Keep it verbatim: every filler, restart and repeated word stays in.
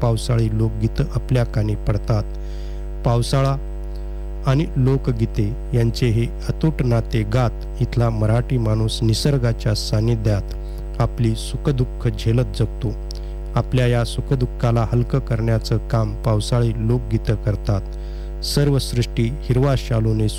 पावसाळी लोकगीतं आपल्या कानी पडतात. पावसाळा आणि लोकगीते यांचे हे अतूट नाते गात इथला मराठी माणूस निसर्गाच्या सानिध्यात आपली सुखदुःख झेलत जगतो. आपल्या या सुखदुःखाला हलकं करण्याचं काम पावसाळी लोकगीतं करतात. सर्व सृष्टी हिरवा शालू नेसून